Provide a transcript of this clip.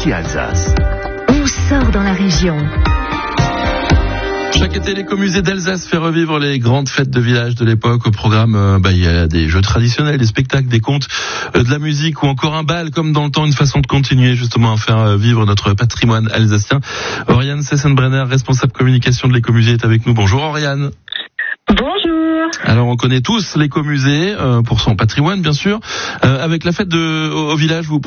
Côté Alsace. On sort dans la région. Chaque été, l'écomusée d'Alsace fait revivre les grandes fêtes de village de l'époque. Au programme, il y a des jeux traditionnels, des spectacles, des contes, de la musique ou encore un bal, comme dans le temps, une façon de continuer justement à faire vivre notre patrimoine alsacien. Oriane Sessenbrenner, responsable communication de l'écomusée, est avec nous. Bonjour Oriane. Bonjour. Alors on connaît tous l'écomusée pour son patrimoine bien sûr. Avec la fête au village, vous